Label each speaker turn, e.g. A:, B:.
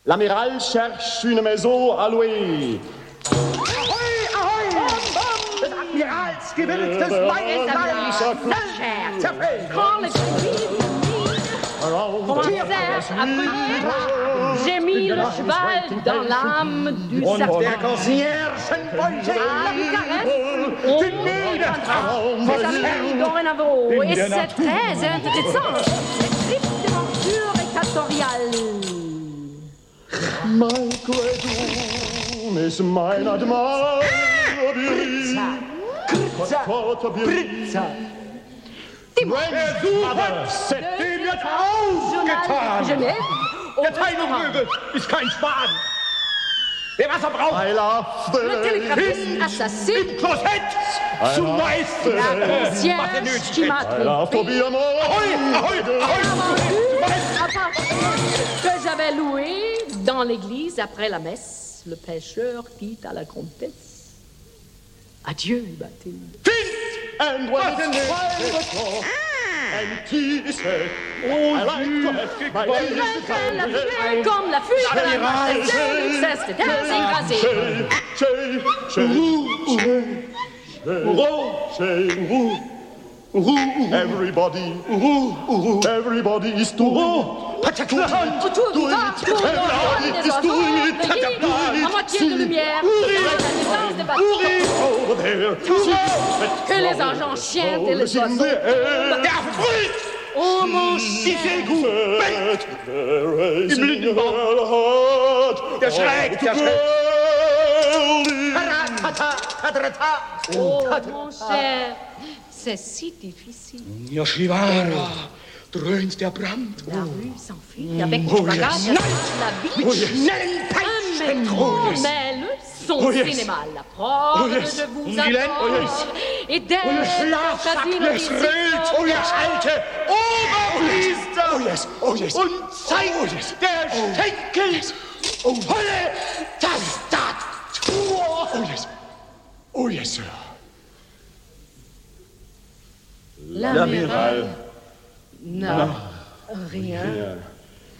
A: L'amiral cherche une maison à louer.
B: Ahoi, ahoi! Des Admirals gewilltes Meilenstein schnell zerfällt.
C: Quand le commençait à brûler, j'ai mis le cheval dans l'âme du
B: Und
C: serpent.
B: der Conciergen wollte
C: Dorénavant, et c'est très intéressant, cette triste aventure équatoriale.
A: Mein Quedum ist mein Admiral.
B: den wird aufgetan.
C: Genève,
B: Der Teilungsmöbel ist kein Span. Der Wasser braucht
A: I love
C: le télégraphiste
A: the
C: assassin,
B: im Klosett zu leisten.
C: la concierge qui m'a
A: I love to
C: trompé,
A: be a man.
B: Ahoi, ahoi!
C: que j'avais loué dans l'église après la messe, le pêcheur dit à la comtesse: adieu, Bathilde.
A: And when it's 5 o'clock and tea is set, I like to have my tea
C: La fumée comme la fuite de la mort, c'est écrasé.
A: Everybody is doing
C: Autour du corps, tout le monde des oiseaux, à moitié de lumière, la défense des bateaux,
A: over there.
C: que les agents chiens et les oiseaux.
B: Der Freund!
C: Oh mon
B: Die
C: chien,
B: Seekuh! Im Lindenbaum! Der Schreck! Der Schreck!
C: oh mon cher, c'est si difficile.
B: Yoshivara dröhnt der Brand.
C: La rue s'enfuit avec du bagage, la biche,
B: Schnellen
C: un métro,
B: Oh, yes.
C: mais le son
B: Oh, yes.
C: cinéma, la preuve
B: Oh, yes.
C: je vous
B: Mylène, oh,
C: adore.
B: yes.
C: Et dès
B: Und der Schlafsack,
C: Casino
B: der schreit. Oh, yes, alte Oberpriester. Oh, yes, oh, yes. Und zeigt
A: Oh, yes.
B: der Schenkel. Yes. Oh, Hölle, das da Tor.
A: Oh yes. Oh yes, sir.
C: l'amiral n'a rien